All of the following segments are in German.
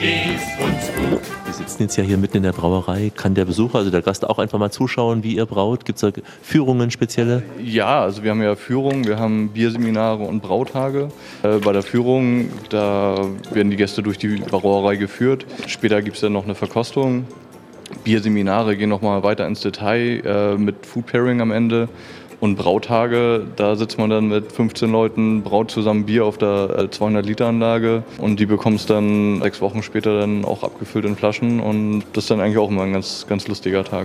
geht's uns gut. Wir sitzen jetzt ja hier mitten in der Brauerei. Kann der Besucher, also der Gast, auch einfach mal zuschauen, wie ihr braut? Gibt es da Führungen spezielle? Ja, also wir haben ja Führungen, wir haben Bierseminare und Brautage. Bei der Führung, da werden die Gäste durch die Brauerei geführt. Später gibt es dann noch eine Verkostung. Bierseminare gehen nochmal weiter ins Detail mit Food Pairing am Ende. Und Brautage, da sitzt man dann mit 15 Leuten, braut zusammen Bier auf der 200-Liter-Anlage und die bekommst dann 6 Wochen später dann auch abgefüllt in Flaschen und das ist dann eigentlich auch immer ein ganz, ganz lustiger Tag.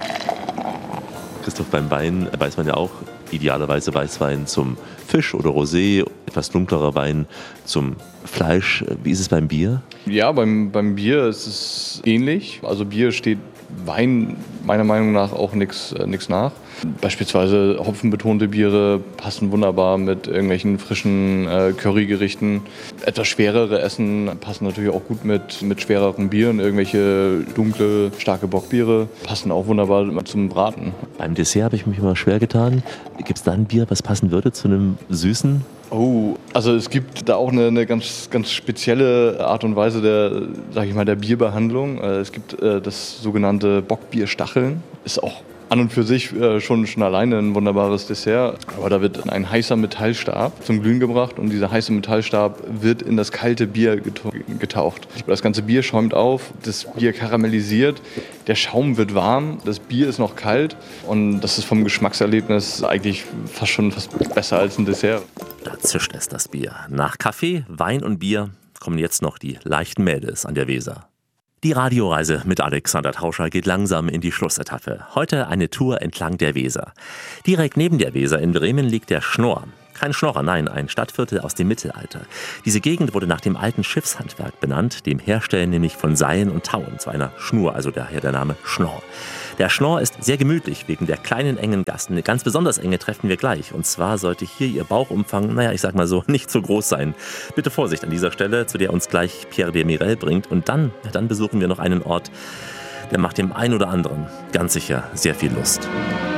Christoph, beim Wein weiß man ja auch, idealerweise Weißwein zum Fisch oder Rosé, etwas dunklerer Wein zum Fleisch. Wie ist es beim Bier? Ja, beim Bier ist es ähnlich. Also Bier steht Wein meiner Meinung nach auch nichts nach. Beispielsweise hopfenbetonte Biere passen wunderbar mit irgendwelchen frischen Currygerichten. Etwas schwerere Essen passen natürlich auch gut mit schwereren Bieren. Irgendwelche dunkle, starke Bockbiere passen auch wunderbar zum Braten. Beim Dessert habe ich mich immer schwer getan. Gibt es da ein Bier, was passen würde zu einem süßen? Oh, also es gibt da auch eine ganz, ganz spezielle Art und Weise der Bierbehandlung. Es gibt das sogenannte Bockbierstacheln. Ist auch an und für sich schon alleine ein wunderbares Dessert. Aber da wird ein heißer Metallstab zum Glühen gebracht und dieser heiße Metallstab wird in das kalte Bier getaucht. Das ganze Bier schäumt auf, das Bier karamellisiert, der Schaum wird warm, das Bier ist noch kalt und das ist vom Geschmackserlebnis eigentlich fast besser als ein Dessert. Da zischt es das Bier. Nach Kaffee, Wein und Bier kommen jetzt noch die leichten Mädels an der Weser. Die Radioreise mit Alexander Tauscher geht langsam in die Schlussetappe. Heute eine Tour entlang der Weser. Direkt neben der Weser in Bremen liegt der Schnorr. Kein Schnorrer, nein, ein Stadtviertel aus dem Mittelalter. Diese Gegend wurde nach dem alten Schiffshandwerk benannt, dem Herstellen nämlich von Seilen und Tauen, zu einer Schnur, also daher der Name Schnorr. Der Schnorr ist sehr gemütlich wegen der kleinen, engen Gassen. Eine ganz besonders enge treffen wir gleich. Und zwar sollte hier Ihr Bauchumfang, ich sag mal so, nicht so groß sein. Bitte Vorsicht an dieser Stelle, zu der uns gleich Pierre de Mirel bringt. Und dann besuchen wir noch einen Ort, der macht dem einen oder anderen ganz sicher sehr viel Lust.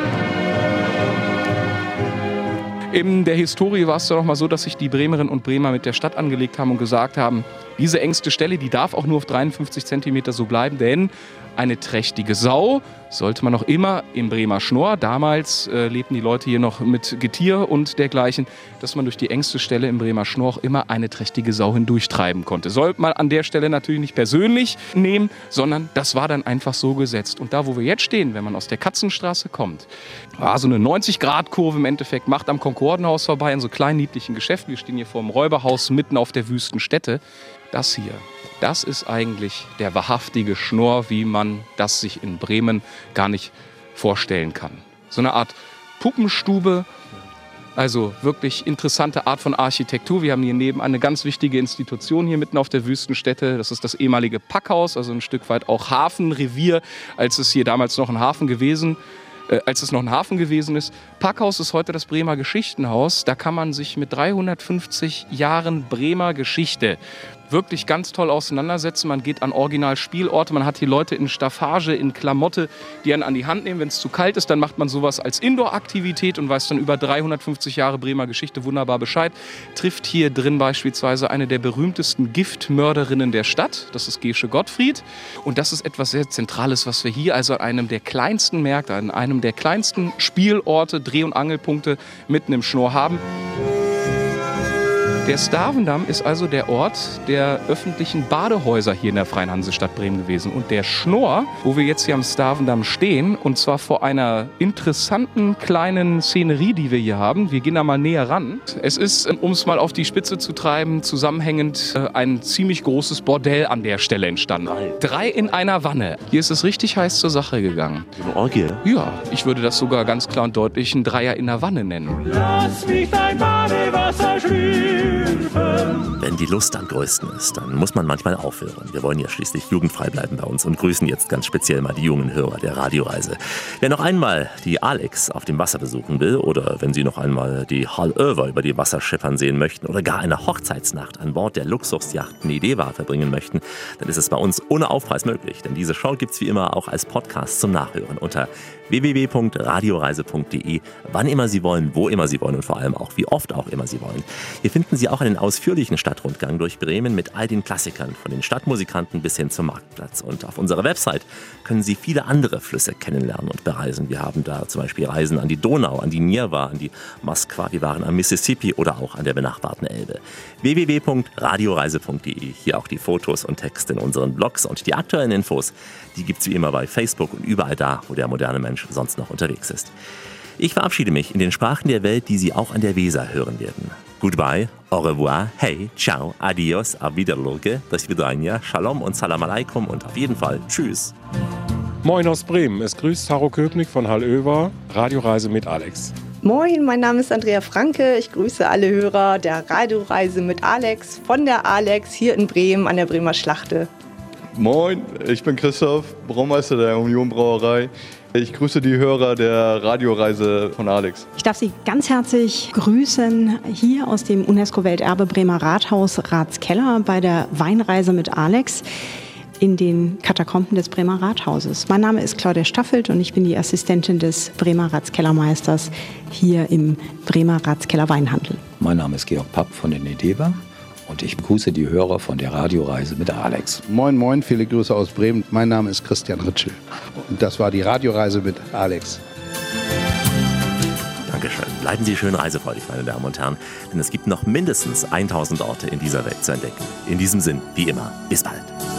In der Historie war es doch noch mal so, dass sich die Bremerinnen und Bremer mit der Stadt angelegt haben und gesagt haben, diese engste Stelle, die darf auch nur auf 53 Zentimeter so bleiben, denn eine trächtige Sau sollte man noch immer im Bremer Schnorr, damals lebten die Leute hier noch mit Getier und dergleichen, dass man durch die engste Stelle im Bremer Schnorr auch immer eine trächtige Sau hindurchtreiben konnte. Sollte man an der Stelle natürlich nicht persönlich nehmen, sondern das war dann einfach so gesetzt. Und da, wo wir jetzt stehen, wenn man aus der Katzenstraße kommt, war so eine 90-Grad-Kurve im Endeffekt, macht am Konkordenhaus vorbei in so kleinen niedlichen Geschäften. Wir stehen hier vor dem Räuberhaus mitten auf der Wüstenstätte. Das hier, das ist eigentlich der wahrhaftige Schnorr, wie man das sich in Bremen gar nicht vorstellen kann. So eine Art Puppenstube, also wirklich interessante Art von Architektur. Wir haben hier nebenan eine ganz wichtige Institution hier mitten auf der Wüstenstätte. Das ist das ehemalige Packhaus, also ein Stück weit auch Hafenrevier, als es hier damals noch ein Hafen gewesen ist. Packhaus ist heute das Bremer Geschichtenhaus. Da kann man sich mit 350 Jahren Bremer Geschichte wirklich ganz toll auseinandersetzen. Man geht an Originalspielorte, man hat hier Leute in Staffage, in Klamotte, die einen an die Hand nehmen. Wenn es zu kalt ist, dann macht man sowas als Indoor-Aktivität und weiß dann über 350 Jahre Bremer Geschichte wunderbar Bescheid. Trifft hier drin beispielsweise eine der berühmtesten Giftmörderinnen der Stadt, das ist Gesche Gottfried. Und das ist etwas sehr Zentrales, was wir hier also an einem der kleinsten Märkte, an einem der kleinsten Spielorte, Dreh- und Angelpunkte mitten im Schnorr haben. Der Stavendamm ist also der Ort der öffentlichen Badehäuser hier in der Freien Hansestadt Bremen gewesen. Und der Schnorr, wo wir jetzt hier am Stavendamm stehen, und zwar vor einer interessanten kleinen Szenerie, die wir hier haben. Wir gehen da mal näher ran. Es ist, um es mal auf die Spitze zu treiben, zusammenhängend ein ziemlich großes Bordell an der Stelle entstanden. 3 in einer Wanne. Hier ist es richtig heiß zur Sache gegangen. Eine Orgie? Ja, ich würde das sogar ganz klar und deutlich ein Dreier in der Wanne nennen. Lass mich dein Badewasser schlürfen. Wenn die Lust am größten ist, dann muss man manchmal aufhören. Wir wollen ja schließlich jugendfrei bleiben bei uns und grüßen jetzt ganz speziell mal die jungen Hörer der Radioreise. Wer noch einmal die Alex auf dem Wasser besuchen will oder wenn Sie noch einmal die Hall Over über die Wasser schippern sehen möchten oder gar eine Hochzeitsnacht an Bord der Luxusjacht Nedeva verbringen möchten, dann ist es bei uns ohne Aufpreis möglich. Denn diese Show gibt's wie immer auch als Podcast zum Nachhören unter www.radioreise.de, wann immer Sie wollen, wo immer Sie wollen und vor allem auch wie oft auch immer Sie wollen. Hier finden Sie auch auch einen ausführlichen Stadtrundgang durch Bremen mit all den Klassikern, von den Stadtmusikanten bis hin zum Marktplatz. Und auf unserer Website können Sie viele andere Flüsse kennenlernen und bereisen. Wir haben da zum Beispiel Reisen an die Donau, an die Njerva, an die Moskwa, wir waren am Mississippi oder auch an der benachbarten Elbe. www.radioreise.de, hier auch die Fotos und Texte in unseren Blogs und die aktuellen Infos, die gibt's wie immer bei Facebook und überall da, wo der moderne Mensch sonst noch unterwegs ist. Ich verabschiede mich in den Sprachen der Welt, die Sie auch an der Weser hören werden. Goodbye, au revoir, hey, ciao, adios, auf Wiedersehen, do svidania, shalom und salam alaikum und auf jeden Fall tschüss. Moin aus Bremen, es grüßt Harro Köpnick von Hallöver, Radioreise mit Alex. Moin, mein Name ist Andrea Franke. Ich grüße alle Hörer der Radioreise mit Alex von der Alex hier in Bremen an der Bremer Schlachte. Moin, ich bin Christoph, Braumeister der Union Brauerei. Ich grüße die Hörer der Radioreise von Alex. Ich darf Sie ganz herzlich grüßen hier aus dem UNESCO-Welterbe Bremer Rathaus Ratskeller bei der Weinreise mit Alex in den Katakomben des Bremer Rathauses. Mein Name ist Claudia Staffelt und ich bin die Assistentin des Bremer Ratskellermeisters hier im Bremer Ratskeller Weinhandel. Mein Name ist Georg Papp von den Nedeva und ich begrüße die Hörer von der Radioreise mit Alex. Moin, moin, viele Grüße aus Bremen. Mein Name ist Christian Ritschel und das war die Radioreise mit Alex. Dankeschön. Bleiben Sie schön reisefreudig, meine Damen und Herren, denn es gibt noch mindestens 1000 Orte in dieser Welt zu entdecken. In diesem Sinn, wie immer, bis bald.